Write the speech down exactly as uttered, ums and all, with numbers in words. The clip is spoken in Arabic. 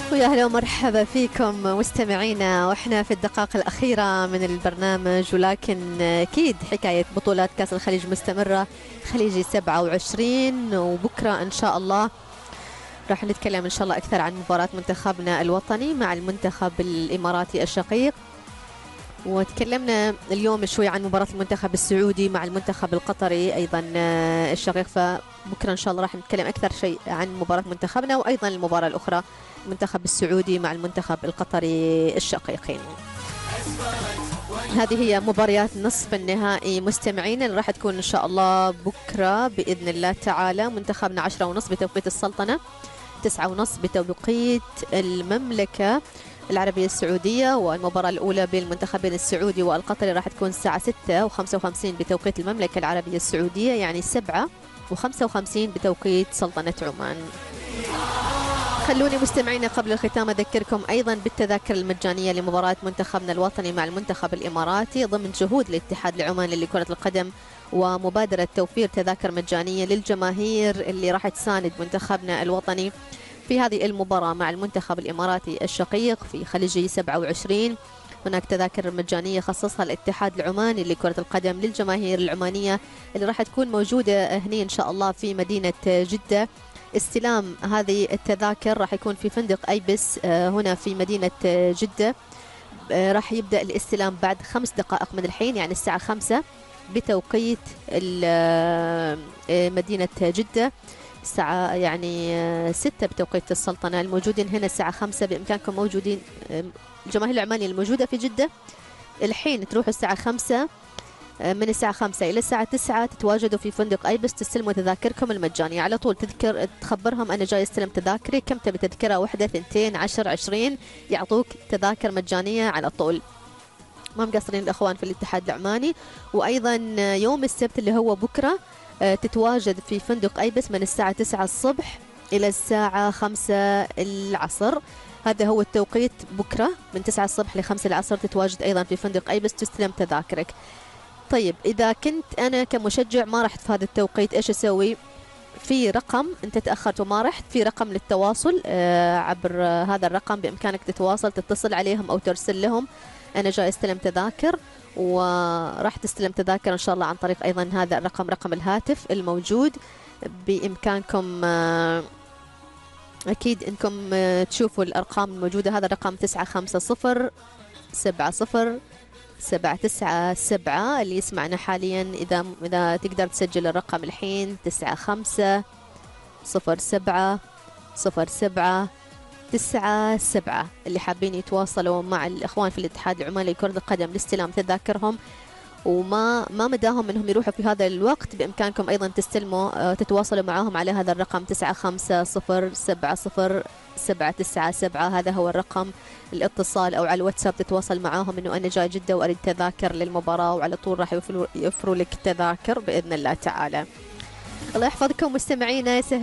ويا هلا ومرحبا فيكم مستمعينا، واحنا في الدقائق الأخيرة من البرنامج، ولكن أكيد حكاية بطولات كأس الخليج مستمرة. خليجي سبعة وعشرين، وبكرة إن شاء الله راح نتكلم إن شاء الله أكثر عن مباراة منتخبنا الوطني مع المنتخب الإماراتي الشقيق. وتكلمنا اليوم شوي عن مباراة المنتخب السعودي مع المنتخب القطري أيضا الشقيق، فبكرة إن شاء الله راح نتكلم أكثر شيء عن مباراة منتخبنا وأيضا المباراة الأخرى المنتخب السعودي مع المنتخب القطري الشقيقين. هذه هي مباريات نصف النهائي مستمعين اللي راح تكون إن شاء الله بكرة بإذن الله تعالى. منتخبنا عشرة ونص بتوقيت السلطنة، تسعة ونص بتوقيت المملكة العربية السعودية، والمباراة الأولى بين المنتخبين السعودي والقطري راح تكون الساعة ستة وخمسة وخمسين بتوقيت المملكة العربية السعودية، يعني سبعة وخمسة وخمسين بتوقيت سلطنة عمان. خلوني مستمعينا قبل الختام أذكركم أيضا بالتذاكر المجانية لمباراة منتخبنا الوطني مع المنتخب الإماراتي ضمن جهود الاتحاد العماني لكرة القدم ومبادرة توفير تذاكر مجانية للجماهير اللي راح تساند منتخبنا الوطني في هذه المباراة مع المنتخب الإماراتي الشقيق في خليجي سبعة وعشرين. هناك تذاكر مجانية خصصها الاتحاد العماني لكرة القدم للجماهير العمانية اللي راح تكون موجودة هنا إن شاء الله في مدينة جدة. استلام هذه التذاكر راح يكون في فندق أيبس هنا في مدينة جدة. راح يبدأ الاستلام بعد خمس دقائق من الحين، يعني الساعة خمسة بتوقيت مدينة جدة، الساعة يعني ستة بتوقيت السلطنة. الموجودين هنا الساعة خمسة بإمكانكم موجودين الجماهير العمانية الموجودة في جدة الحين تروحوا الساعة خمسة، من الساعة خمسة إلى الساعة تسعة تتواجدوا في فندق أيبس تستلموا تذاكركم المجانية. على طول تذكر تخبرهم أنا جاي استلم تذاكري، كم تبي تذكرة؟ واحدة، ثنتين، عشر، عشرين، يعطوك تذاكر مجانية على طول. ما مقصرين الأخوان في الاتحاد العماني. وأيضا يوم السبت اللي هو بكرة تتواجد في فندق أيبس من الساعة تسعة الصبح إلى الساعة خمسة العصر. هذا هو التوقيت بكرة من تسعة الصبح ل خمسة العصر تتواجد أيضا في فندق أيبس تستلم تذاكرك. طيب إذا كنت أنا كمشجع ما رحت في هذا التوقيت إيش أسوي؟ في رقم، أنت تأخرت وما رحت، في رقم للتواصل آه عبر آه هذا الرقم بإمكانك تتواصل تتصل عليهم أو ترسل لهم أنا جاي استلم تذاكر، وراح تستلم تذاكر إن شاء الله عن طريق أيضا هذا الرقم، رقم الهاتف الموجود. بإمكانكم آه أكيد أنكم آه تشوفوا الأرقام الموجودة. هذا الرقم تسعة خمسة صفر سبعة صفر سبعة تسعة سبعة اللي يسمعنا حاليا. إذا إذا تقدر تسجل الرقم الحين تسعة خمسة صفر سبعة صفر سبعة تسعة سبعة اللي حابين يتواصلوا مع الإخوان في الاتحاد العماني لكرة القدم لاستلام تذاكرهم، وما ما مداهم انهم يروحوا في هذا الوقت بامكانكم ايضا تستلموا تتواصلوا معهم على هذا الرقم تسعة خمسة صفر سبعة صفر سبعة تسعة سبعة. هذا هو الرقم الاتصال، او على الواتساب تتواصل معاهم انه انا جاي جدة واريد تذاكر للمباراة، وعلى طول راح يوفروا يوفروا لك تذاكر باذن الله تعالى. الله يحفظكم مستمعينا.